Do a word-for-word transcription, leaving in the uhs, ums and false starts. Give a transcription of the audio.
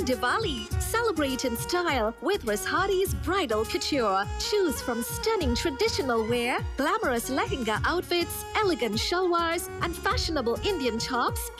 Diwali. Celebrate in style with Rashadi's Bridal Couture. Choose from stunning traditional wear, glamorous lehenga outfits, elegant shalwars, and fashionable Indian tops.